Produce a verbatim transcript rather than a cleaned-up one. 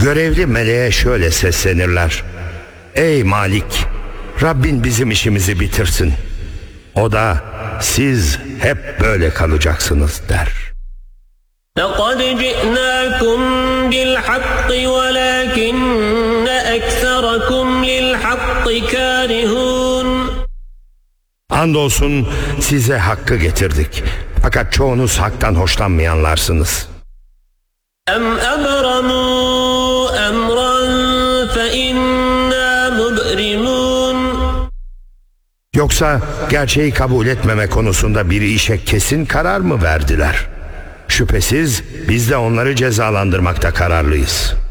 Görevli meleğe şöyle seslenirler: ey Malik, Rabbin bizim işimizi bitirsin. O da siz hep böyle kalacaksınız der. لَقَدْ جِئْنَاكُمْ بِالْحَقِّ وَلَكِنَّ أَكْثَرَكُمْ لِلْحَقِّ كَارِهُونَ. Andolsun size hakkı getirdik. Fakat çoğunuz haktan hoşlanmayanlarsınız. اَمْ أَبْرَمُوا أَمْرًا فَإِنَّا مُبْرِمُونَ. Yoksa gerçeği kabul etmeme konusunda bir işe kesin karar mı verdiler? Şüphesiz biz de onları cezalandırmakta kararlıyız.